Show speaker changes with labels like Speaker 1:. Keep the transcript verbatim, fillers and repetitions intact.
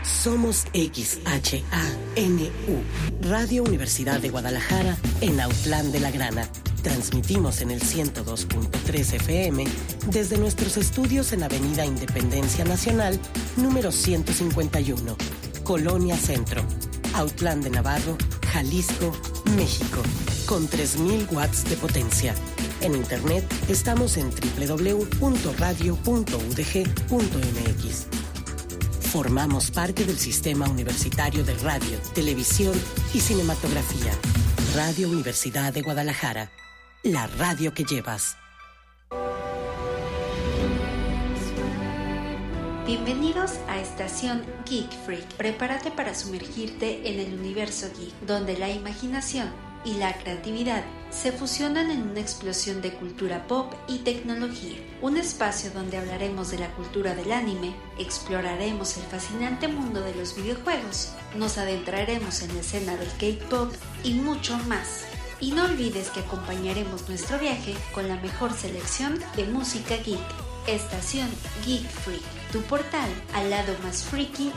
Speaker 1: Somos X H A N U, Radio Universidad de Guadalajara, en Autlán de la Grana. Transmitimos en el ciento dos punto tres F M desde nuestros estudios en Avenida Independencia Nacional, número ciento cincuenta y uno, Colonia Centro, Autlán de Navarro, Jalisco, México, con tres mil watts de potencia. En internet estamos en doble u doble u doble u punto radio punto u d g punto m x. Formamos parte del Sistema Universitario de Radio, Televisión y Cinematografía. Radio Universidad de Guadalajara. La radio que llevas.
Speaker 2: Bienvenidos a Estación Geek Freak. Prepárate para sumergirte en el universo geek, donde la imaginación y la creatividad se fusionan en una explosión de cultura pop y tecnología. Un espacio donde hablaremos de la cultura del anime, exploraremos el fascinante mundo de los videojuegos, nos adentraremos en la escena del K-pop y mucho más. Y no olvides que acompañaremos nuestro viaje con la mejor selección de música geek. Estación Geek Freak, tu portal al lado más freaky